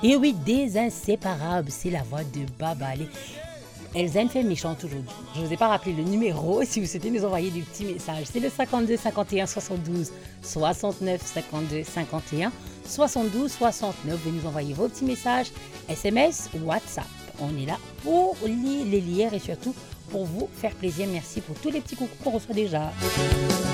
Et oui, des inséparables, c'est la voix de Baba Ali. Elsa fait méchante aujourd'hui. Je ne vous ai pas rappelé le numéro si vous souhaitez nous envoyer des petits messages. C'est le 52 51 72 69 52 51 72 69. Vous nous envoyez vos petits messages, SMS ou WhatsApp. On est là pour les lire et surtout pour vous faire plaisir. Merci pour tous les petits coucous qu'on reçoit déjà.